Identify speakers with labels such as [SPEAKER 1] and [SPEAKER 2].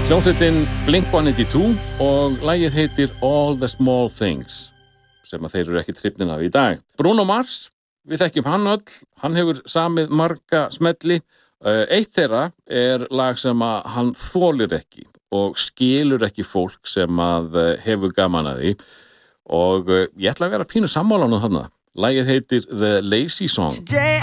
[SPEAKER 1] Hljómsveitin Blink-182 og lagið heitir All the Small Things sem að þeir eru ekki hrifnir af í dag. Bruno Mars, við þekkjum hann öll, hann hefur samið marga smelli. Eitt þeirra er lag sem að hann þolir ekki og skilur ekki fólk sem að hefur gaman að því og ég ætla að vera pínu sammála nú þarna. Lagið heitir The Lazy Song.
[SPEAKER 2] Today